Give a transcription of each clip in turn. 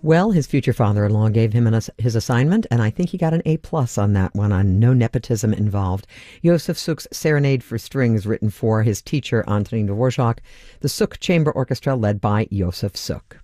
Well, his future father-in-law gave him his assignment, and I think he got an A+ on that one, on no nepotism involved. Josef Suk's Serenade for Strings, written for his teacher, Antonin Dvorak, the Suk Chamber Orchestra, led by Josef Suk.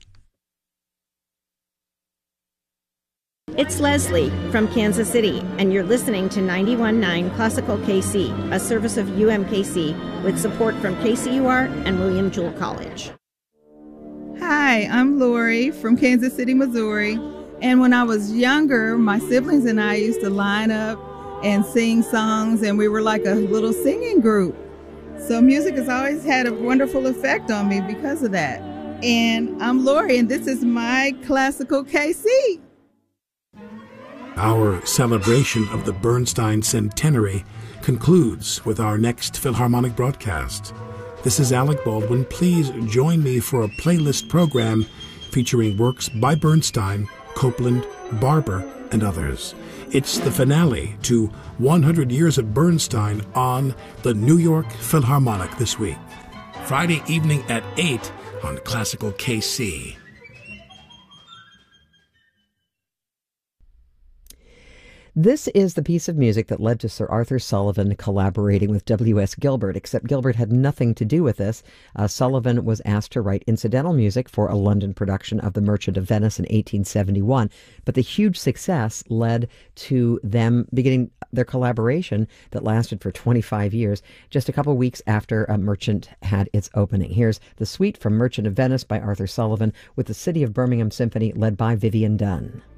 It's Leslie from Kansas City, and you're listening to 91.9 Classical KC, a service of UMKC with support from KCUR and William Jewell College. Hi, I'm Lori from Kansas City, Missouri. And when I was younger, my siblings and I used to line up and sing songs, and we were like a little singing group. So music has always had a wonderful effect on me because of that. And I'm Lori, and this is my Classical KC. Our celebration of the Bernstein Centenary concludes with our next Philharmonic broadcast. This is Alec Baldwin. Please join me for a playlist program featuring works by Bernstein, Copland, Barber, and others. It's the finale to 100 Years of Bernstein on the New York Philharmonic this week. Friday evening at 8 on Classical KC. This is the piece of music that led to Sir Arthur Sullivan collaborating with W.S. Gilbert, except Gilbert had nothing to do with this. Sullivan was asked to write incidental music for a London production of The Merchant of Venice in 1871, but the huge success led to them beginning their collaboration that lasted for 25 years, just a couple weeks after Merchant had its opening. Here's the suite from Merchant of Venice by Arthur Sullivan with the City of Birmingham Symphony led by Vivian Dunn.